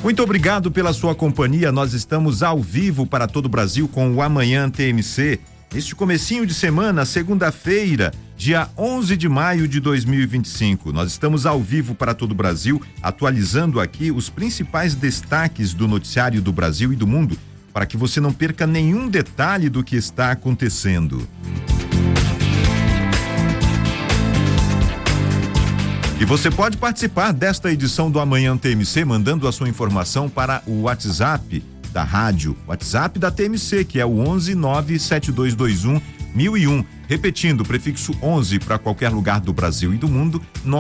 Muito obrigado pela sua companhia. Nós estamos ao vivo para todo o Brasil com o Amanhã TMC. Neste comecinho de semana, segunda-feira, dia 11 de maio de 2025. Nós estamos ao vivo para todo o Brasil, atualizando aqui os principais destaques do noticiário do Brasil e do mundo, para que você não perca nenhum detalhe do que está acontecendo. E você pode participar desta edição do Amanhã TMC mandando a sua informação para o WhatsApp da rádio, WhatsApp da TMC, que é o 11972211001. Repetindo, prefixo 11 para qualquer lugar do Brasil e do mundo,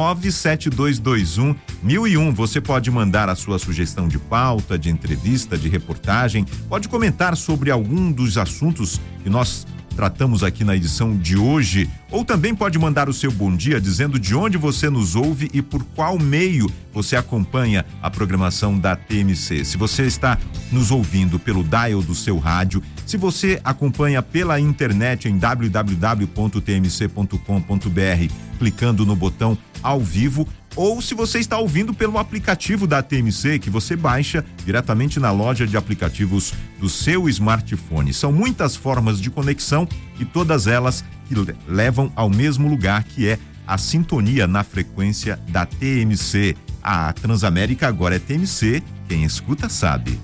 972211001. Você pode mandar a sua sugestão de pauta, de entrevista, de reportagem, pode comentar sobre algum dos assuntos que nós tratamos aqui na edição de hoje, ou também pode mandar o seu bom dia dizendo de onde você nos ouve e por qual meio você acompanha a programação da TMC. Se você está nos ouvindo pelo dial do seu rádio, se você acompanha pela internet em www.tmc.com.br, clicando no botão ao vivo, ou se você está ouvindo pelo aplicativo da TMC, que você baixa diretamente na loja de aplicativos do seu smartphone. São muitas formas de conexão e todas elas que levam ao mesmo lugar, que é a sintonia na frequência da TMC. A Transamérica agora é TMC, quem escuta sabe.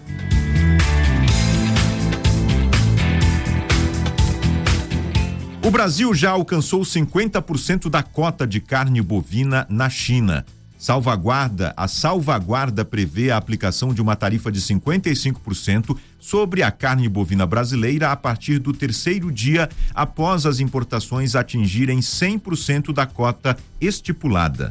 O Brasil já alcançou 50% da cota de carne bovina na China. A salvaguarda prevê a aplicação de uma tarifa de 55% sobre a carne bovina brasileira a partir do terceiro dia após as importações atingirem 100% da cota estipulada.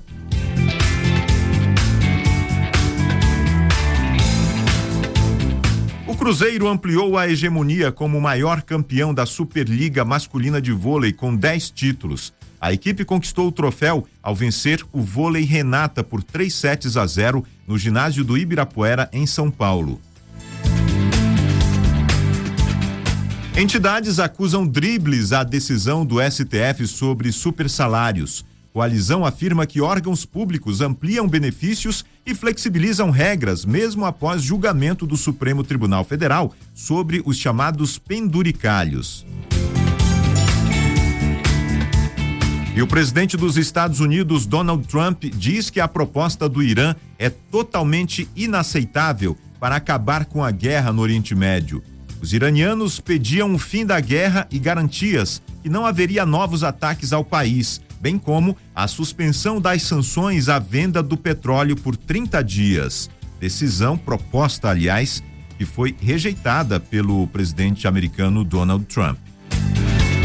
O Cruzeiro ampliou a hegemonia como o maior campeão da Superliga Masculina de Vôlei com 10 títulos. A equipe conquistou o troféu ao vencer o Vôlei Renata por 3-0 no ginásio do Ibirapuera, em São Paulo. Entidades acusam dribles à decisão do STF sobre supersalários. Coalizão afirma que órgãos públicos ampliam benefícios e flexibilizam regras mesmo após julgamento do Supremo Tribunal Federal sobre os chamados penduricalhos. E o presidente dos Estados Unidos, Donald Trump, diz que a proposta do Irã é totalmente inaceitável para acabar com a guerra no Oriente Médio. Os iranianos pediam o fim da guerra e garantias que não haveria novos ataques ao país, bem como a suspensão das sanções à venda do petróleo por 30 dias. Decisão proposta, aliás, que foi rejeitada pelo presidente americano Donald Trump.